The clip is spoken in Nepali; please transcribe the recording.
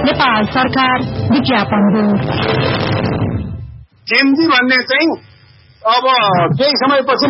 नेपाल सरकार विज्ञापन बोर्ड। जेमजी भन्ने चाहिँ अब केही समयपछि